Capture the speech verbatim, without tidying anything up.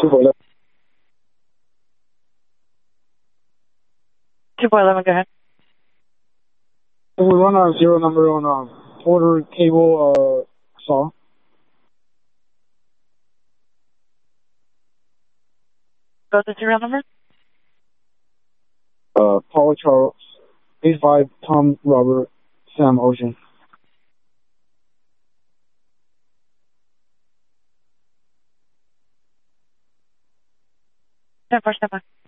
two four eleven. two four eleven, go ahead. We run our zero number on uh, Porter Cable uh, saw. Go to serial number. Uh, Paul Charles, eight five, Tom Robert, Sam Ocean. ten four, step one.